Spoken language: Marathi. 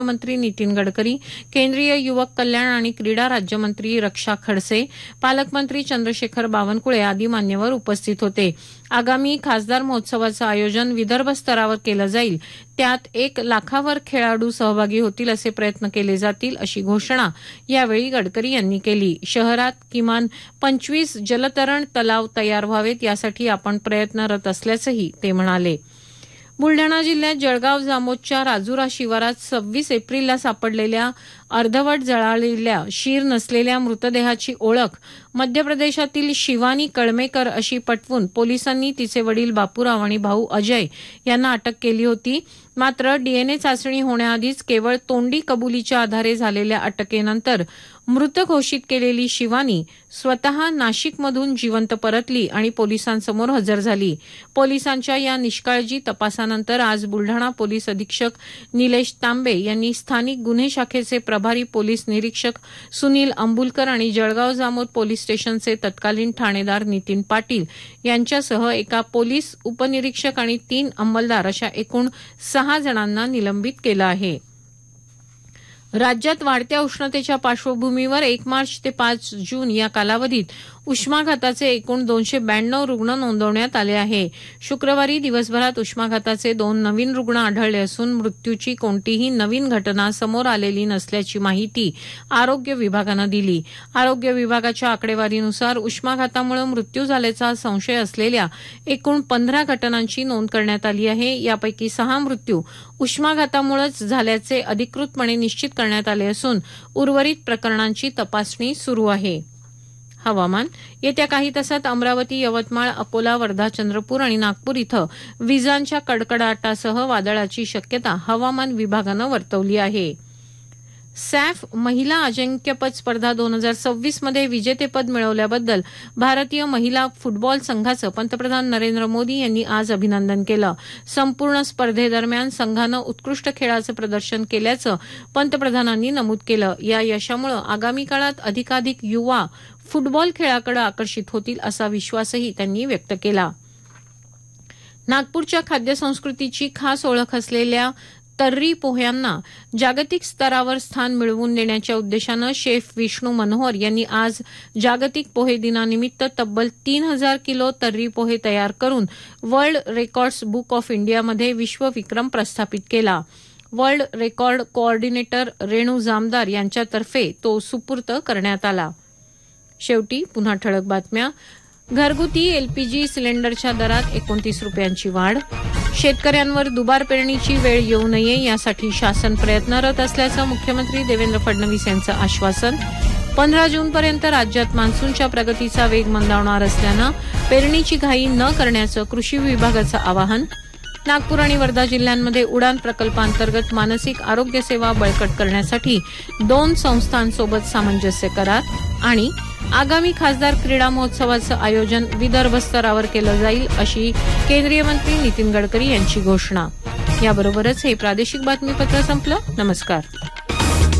मंत्री नितीन गडकरी, केंद्रीय युवक कल्याण आणि क्रीडा राज्यमंत्री रक्षा खडसे, पालकमंत्री चंद्रशेखर बावनकुळे आदी मान्यवर उपस्थित होते. आगामी खासदार महोत्सवाचं आयोजन विदर्भ स्तरावर केलं जाईल. त्यात 1 लाखावर खेळाडू सहभागी होतील असे प्रयत्न केले जातील अशी घोषणा यावेळी गडकरी यांनी केली. शहरात किमान 25 जलतरण तलाव तयार व्हावेत यासाठी आपण प्रयत्नरत असल्याचंही ते म्हणाले. बुलढाणा जिल्ह्यात जळगाव जामोदच्या राजुरा शिवारात 26 एप्रिलला सापडलेल्या अर्धवट जळालेल्या शीर नसलेल्या मृतदेहाची ओळख मध्य प्रदेशातील शिवानी कळमेकर अशी पटवून पोलिसांनी तिचे वडील बापूराव आणि भाऊ अजय यांना अटक केली होती. मात्र डीएनए चाचणी होण्याआधीच केवळ तोंडी कबुलीच्या आधारे झालेल्या अटकेनंतर मृत घोषित केलेली शिवानी स्वतः नाशिकमधून जिवंत परतली आणि पोलिसांसमोर हजर झाली. पोलिसांच्या या निष्काळजी तपासानंतर आज बुलढाणा पोलीस अधीक्षक निलेश तांबे यांनी स्थानिक गुन्हे शाखेचे प्रभारी पोलीस निरीक्षक सुनील अंबुलकर आणि जळगाव जामोद पोलीस स्टेशनचे तत्कालीन ठाणेदार नितीन पाटील यांच्यासह एका पोलीस उपनिरीक्षक आणि 3 अंमलदार अशा एकूण 6 जणांना निलंबित केलं आहे. राज्यात वाढत्या उष्णतेच्या पार्श्वभूमीवर 1 मार्च ते 5 जून या कालावधीत उष्माघाताचे एकूण 292 रुग्ण नोंदवण्यात आले आहे. शुक्रवारी दिवसभरात उष्माघाताचे 2 नवीन रुग्ण आढळले असून मृत्यूची कोणतीही नवीन घटना समोर आलेली नसल्याची माहिती आरोग्य विभागानं दिली. आरोग्य विभागाच्या आकडेवारीनुसार उष्माघातामुळे मृत्यू झाल्याचा संशय असलेल्या एकूण 15 घटनांची नोंद करण्यात आली आहे. यापैकी 6 मृत्यू उष्माघातामुळेच झाल्याचे अधिकृतपणे निश्चित करण्यात आले असून उर्वरित प्रकरणांची तपासणी सुरू आहे. हवामान. येत्या काही तासात अमरावती, यवतमाळ, अकोला, वर्धा, चंद्रपूर आणि नागपूर इथं विजांच्या कडकडाटासह वादळाची शक्यता हवामान विभागानं वर्तवली आहे. सॅफ महिला अजिंक्यपद स्पर्धा 2026 मध्ये विजेतेपद मिळवल्याबद्दल भारतीय महिला फुटबॉल संघाचं पंतप्रधान नरेंद्र मोदी यांनी आज अभिनंदन केलं. संपूर्ण स्पर्धेदरम्यान संघानं उत्कृष्ट खेळाचं प्रदर्शन केल्याचं पंतप्रधानांनी नमूद केलं. या यशामुळे आगामी काळात अधिकाधिक युवा फुटबॉल खेळाकडे आकर्षित होतील असा विश्वासही त्यांनी व्यक्त केला. नागपूरच्या खाद्यसंस्कृतीची खास ओळख असलेल्या तर्री पोह्यांना जागतिक स्तरावर स्थान मिळवून देण्याच्या उद्देशानं शेफ विष्णू मनोहर यांनी आज जागतिक पोहे दिनानिमित्त तब्बल 3000 किलो तर्री पोहे तयार करून वर्ल्ड रेकॉर्ड्स बुक ऑफ इंडियामध्ये विश्वविक्रम प्रस्थापित केला. वर्ल्ड रेकॉर्ड कोऑर्डिनेटर रेणू जामदार यांच्यातर्फे तो सुपूर्द करण्यात आला. शेवटी पुन्हा ठळक बातम्या. घरगुती एलपीजी सिलेंडरच्या दरात 29 रुपयांची वाढ. शेतकऱ्यांवर दुबार पेरणीची वेळ येऊ नये यासाठी शासन प्रयत्नरत असल्याचं मुख्यमंत्री देवेंद्र फडणवीस यांचं आश्वासन. 15 जूनपर्यंत राज्यात मान्सूनच्या प्रगतीचा वेग मंदावणार असल्यानं पेरणीची घाई न करण्याचं कृषी विभागाचं आवाहन. नागपूर आणि वर्धा जिल्ह्यांमध्ये उडान प्रकल्पांतर्गत मानसिक आरोग्य सेवा बळकट करण्यासाठी 2 संस्थांसोबत सामंजस्य करार. आणि आगामी खासदार क्रीडा महोत्सवाचं आयोजन विदर्भ स्तरावर केलं जाईल अशी केंद्रीय मंत्री नितीन गडकरी यांची घोषणा. याबरोबरच हे प्रादेशिक बातमीपत्र संपलं. नमस्कार.